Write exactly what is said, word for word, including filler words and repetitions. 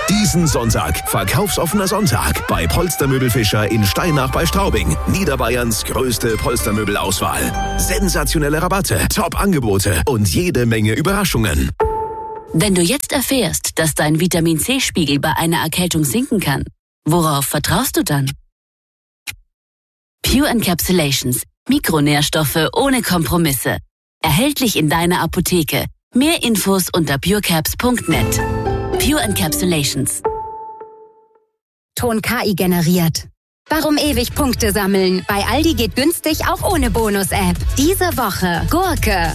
Diesen Sonntag, verkaufsoffener Sonntag bei Polstermöbel Fischer in Steinach bei Straubing. Niederbayerns größte Polstermöbelauswahl. Sensationelle Rabatte, Top-Angebote und jede Menge Überraschungen. Wenn du jetzt erfährst, dass dein Vitamin-C-Spiegel bei einer Erkältung sinken kann, worauf vertraust du dann? Pure Encapsulations. Mikronährstoffe ohne Kompromisse. Erhältlich in deiner Apotheke. Mehr Infos unter purecaps punkt net. Pure Encapsulations. Ton K I generiert. Warum ewig Punkte sammeln? Bei Aldi geht günstig auch ohne Bonus-App. Diese Woche Gurke